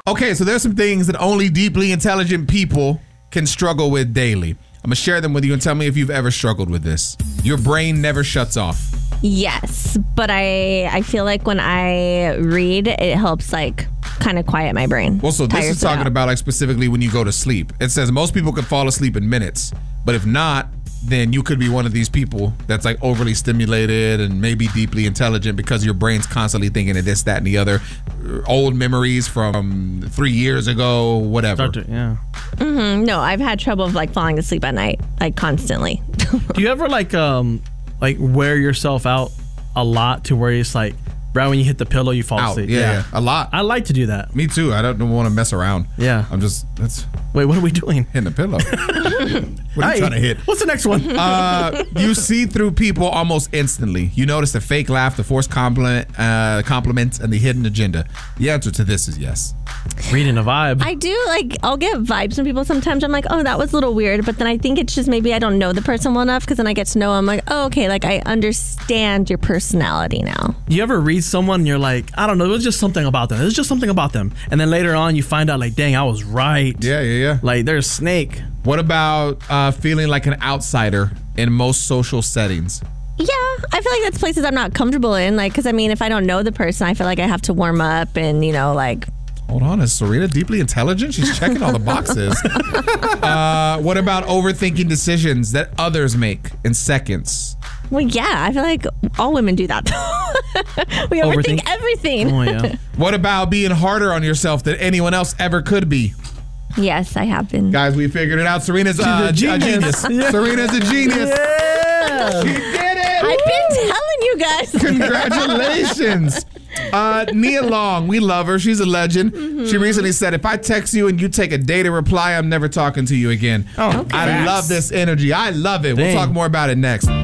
Okay, so there's some things that only deeply intelligent people can struggle with daily. I'm going to share them with you and tell me if you've ever struggled with this. Your brain never shuts off. Yes, but I feel like when I read, it helps like kind of quiet my brain. Well, so this is talking about like specifically when you go to sleep. It says most people could fall asleep in minutes, but if not, then you could be one of these people that's like overly stimulated and maybe deeply intelligent because your brain's constantly thinking of this, that, and the other. Old memories from 3 years ago, whatever. No, I've had trouble of like falling asleep at night, like constantly. Do you ever like wear yourself out a lot to where it's like right when you hit the pillow you fall asleep? Yeah, a lot. I like to do that. Me too. I don't want to mess around. Yeah. Wait, what are we doing? Hitting the pillow. What are you trying to hit? What's the next one? You see through people almost instantly. You notice the fake laugh, the forced compliments, and the hidden agenda. The answer to this is yes. Reading a vibe. I do I'll get vibes from people sometimes. I'm like, oh, that was a little weird. But then I think it's just maybe I don't know the person well enough because then I get to know them. I'm like, oh, okay, like I understand your personality now. You ever read someone and you're like, I don't know, it was just something about them. It was just something about them. And then later on you find out like, dang, I was right. Yeah. Like they're a snake. What about feeling like an outsider in most social settings? Yeah, I feel like that's places I'm not comfortable in. Like, because I mean, if I don't know the person, I feel like I have to warm up and, like. Hold on, is Serena deeply intelligent? She's checking all the boxes. What about overthinking decisions that others make in seconds? Well, yeah, I feel like all women do that. We overthink everything. Oh, yeah. What about being harder on yourself than anyone else ever could be? Yes, I have been. Guys, we figured it out. Serena's a genius. Yeah. Serena's a genius. Yeah. She did it. I've been telling you guys. Congratulations. Nia Long, we love her. She's a legend. Mm-hmm. She recently said, if I text you and you take a day to reply, I'm never talking to you again. Oh, I love this energy. I love it. Dang. We'll talk more about it next.